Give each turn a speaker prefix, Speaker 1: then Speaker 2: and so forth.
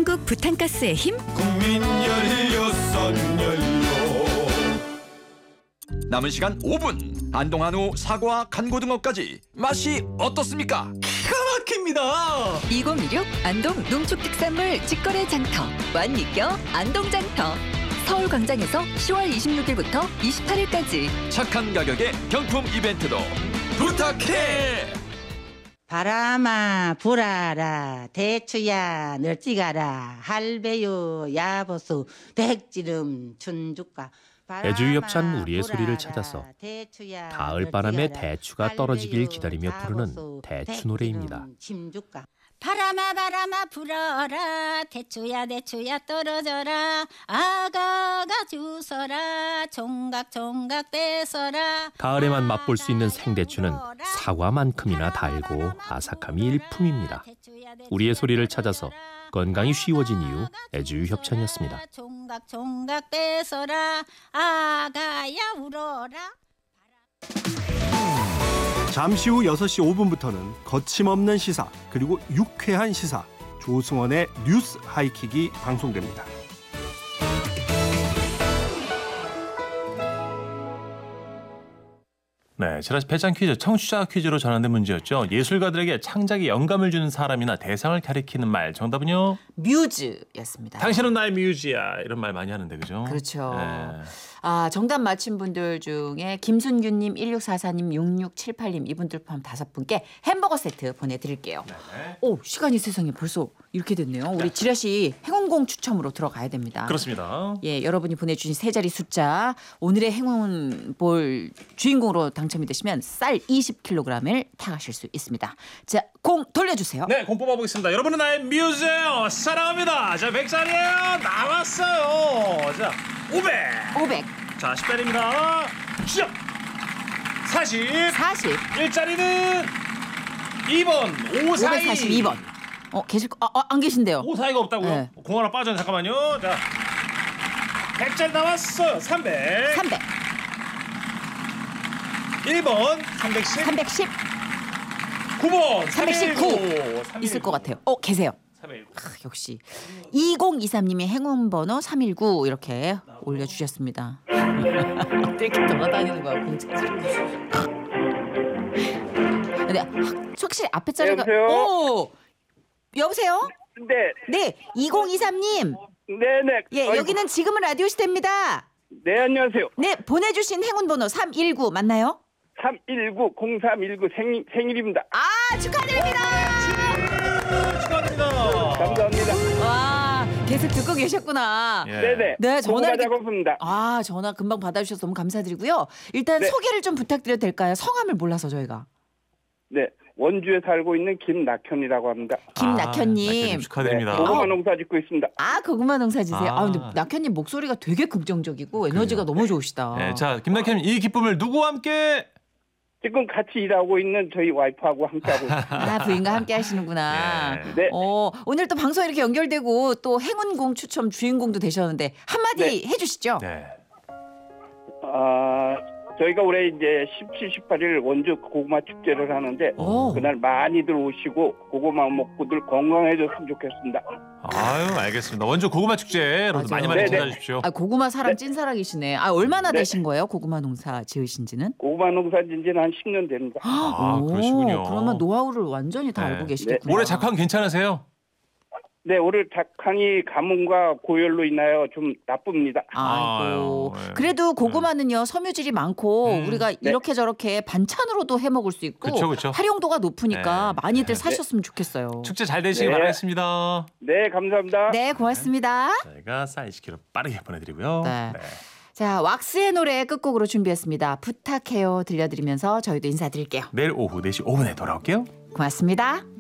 Speaker 1: 한국 부탄가스의 힘.
Speaker 2: 국민 연료.
Speaker 3: 남은 시간 5분. 안동 한우 사과 간고등어까지 맛이 어떻습니까?
Speaker 2: 기가 막힙니다.
Speaker 1: 2016 안동 농축특산물 직거래 장터 완니껴 안동장터. 서울광장에서 10월 26일부터 28일까지
Speaker 3: 착한 가격에 경품 이벤트도 부탁해.
Speaker 4: 바람아 불어라 대추야 널찍아라 할배요 야보수 백지름 춘죽가.
Speaker 5: 애주협찬 우리의 소리를 찾아서 가을바람에 대추가 떨어지길 기다리며 부르는 대추 노래입니다.
Speaker 6: 바람아 바람아 불어라 대추야 대추야 떨어져라 아가가 주서라 총각 총각 떼서라.
Speaker 5: 가을에만 맛볼 수 있는 생대추는 사과만큼이나 달고 아삭함이 일품입니다. 우리의 소리를 찾아서 건강이 쉬워진 이유 애주협찬이었습니다.
Speaker 6: 총각 총각 떼서라 아가야 울어라.
Speaker 7: 잠시 후 6시 5분부터는 거침없는 시사 그리고 유쾌한 시사 조승원의 뉴스 하이킥이 방송됩니다.
Speaker 8: 네, 지라시 배짱 퀴즈, 청취자 퀴즈로 전환된 문제였죠. 예술가들에게 창작에 영감을 주는 사람이나 대상을 가리키는 말. 정답은요?
Speaker 9: 뮤즈였습니다.
Speaker 8: 당신은 나의 뮤즈야. 이런 말 많이 하는데, 그죠?
Speaker 9: 그렇죠.
Speaker 8: 네.
Speaker 9: 아, 정답 맞힌 분들 중에 김순규님, 1644님, 6678님 이분들 포함 5분께 햄버거 세트 보내드릴게요.
Speaker 8: 네.
Speaker 9: 오, 시간이 세상에 벌써 이렇게 됐네요. 우리 지라시 행운공 추첨으로 들어가야 됩니다.
Speaker 8: 그렇습니다.
Speaker 9: 예, 여러분이 보내주신 세 자리 숫자 오늘의 행운볼 주인공으로 당첨이 되시면 쌀 20kg을 타가실 수 있습니다. 자, 공 돌려주세요.
Speaker 8: 네, 공 뽑아보겠습니다. 여러분은 나의 뮤즈예요. 사랑합니다. 자, 100짜리예요. 나왔어요. 자, 500. 자, 10짜리입니다. 시작. 40.
Speaker 9: 40.
Speaker 8: 1짜리는 2번.
Speaker 9: 542번. 계실 안 계신데요.
Speaker 8: 542가 없다고요?
Speaker 9: 네.
Speaker 8: 공 하나 빠졌네. 잠깐만요. 자, 100짜리 나왔어요. 300. 1번 310.
Speaker 9: 310.
Speaker 8: 9번
Speaker 9: 319. 있을 것 같아요. 계세요.
Speaker 8: 319.
Speaker 9: 역시 2023님이 행운번호 319 이렇게 올려주셨습니다. 이렇게 돌아다니는 거야 공짜로. 근데 확실히 앞에 자리가 여보세요? 네 2023님.
Speaker 10: 네네.
Speaker 9: 예, 여기는 지금은 라디오 시대입니다.
Speaker 10: 네, 안녕하세요.
Speaker 9: 네, 보내주신 행운번호 319 맞나요?
Speaker 10: 319 0319 생일입니다.
Speaker 9: 축하드립니다.
Speaker 8: 축하드립니다.
Speaker 10: 감사합니다.
Speaker 9: 와, 계속 듣고 계셨구나.
Speaker 8: 예.
Speaker 10: 네네.
Speaker 9: 네, 전화
Speaker 10: 작업입니다.
Speaker 9: 전화 금방 받아주셔서 너무 감사드리고요. 일단
Speaker 10: 네.
Speaker 9: 소개를 좀 부탁드려도 될까요? 성함을 몰라서 저희가.
Speaker 10: 네, 원주에 살고 있는 김낙현이라고 합니다.
Speaker 9: 김낙현님.
Speaker 8: 축하드립니다.
Speaker 10: 네, 고구마 농사 짓고 있습니다.
Speaker 9: 고구마 농사 지세요. 근데 낙현님 목소리가 되게 긍정적이고 에너지가 너무 좋으시다.
Speaker 8: 네, 자, 김낙현님 이 기쁨을 누구와 함께?
Speaker 10: 지금 같이 일하고 있는 저희 와이프하고 함께하고 있습니다.
Speaker 9: 부인과 함께 하시는구나.
Speaker 10: 네.
Speaker 9: 오늘 또 방송 이렇게 연결되고 또 행운공 추첨 주인공도 되셨는데 한마디 해주시죠.
Speaker 8: 네.
Speaker 10: 저희가 올해 이제 17, 18일 원주 고구마 축제를 하는데 그날 많이들 오시고 고구마 먹고들 건강해졌으면 좋겠습니다.
Speaker 8: 아유, 알겠습니다. 원주 고구마 축제 많이 찾아주십시오.
Speaker 9: 고구마 사랑 찐사랑이시네. 얼마나 되신 거예요? 고구마 농사 지으신지는?
Speaker 10: 고구마 농사 지은 지는 한 10년 됩니다.
Speaker 8: 그러시군요.
Speaker 9: 그러면 노하우를 완전히 다 알고 계시겠군요.
Speaker 8: 올해 작황 괜찮으세요?
Speaker 10: 네, 올해 작황이 가뭄과 고열로 인하여 좀 나쁩니다.
Speaker 9: 아이고. 그래도 고구마는요 섬유질이 많고 우리가 이렇게 저렇게 반찬으로도 해 먹을 수 있고
Speaker 8: 그쵸.
Speaker 9: 활용도가 높으니까 많이들 사셨으면 좋겠어요.
Speaker 8: 축제 잘 되시길 바라겠습니다.
Speaker 10: 네, 감사합니다.
Speaker 9: 네, 고맙습니다.
Speaker 8: 저희가 쌀 20kg 빠르게 보내드리고요.
Speaker 9: 네. 자, 왁스의 노래 끝곡으로 준비했습니다. 부탁해요 들려드리면서 저희도 인사드릴게요.
Speaker 8: 내일 오후 4시 5분에 돌아올게요.
Speaker 9: 고맙습니다.